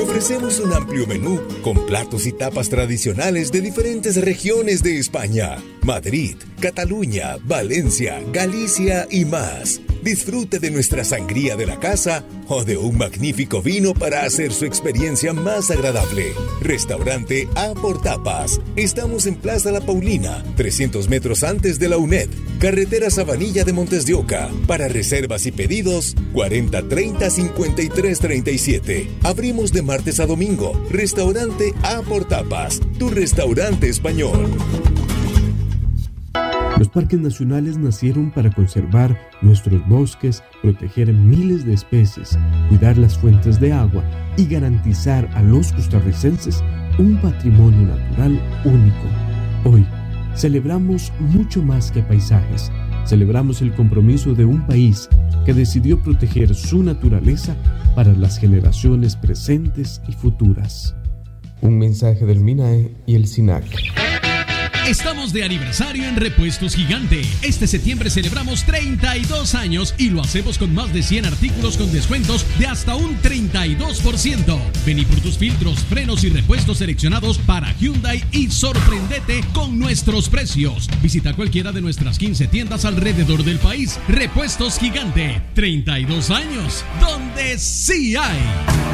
ofrecemos un amplio menú con platos y tapas tradicionales de diferentes regiones de España: Madrid, Cataluña, Valencia, Galicia y más. Disfrute de nuestra sangría de la casa o de un magnífico vino para hacer su experiencia más agradable. Restaurante A por Tapas. Estamos en Plaza La Paulina, 300 metros antes de la UNED. Carretera Sabanilla de Montes de Oca. Para reservas y pedidos, 4030-5337. Abrimos de martes a domingo. Restaurante A por Tapas, tu restaurante español. Los parques nacionales nacieron para conservar nuestros bosques, proteger miles de especies, cuidar las fuentes de agua y garantizar a los costarricenses un patrimonio natural único. Hoy celebramos mucho más que paisajes. Celebramos el compromiso de un país que decidió proteger su naturaleza para las generaciones presentes y futuras. Un mensaje del MINAE y el SINAC. Estamos de aniversario en Repuestos Gigante. Este septiembre celebramos 32 años y lo hacemos con más de 100 artículos con descuentos de hasta un 32%. Vení por tus filtros, frenos y repuestos seleccionados para Hyundai y sorprendete con nuestros precios. Visita cualquiera de nuestras 15 tiendas alrededor del país. Repuestos Gigante, 32 años, donde sí hay.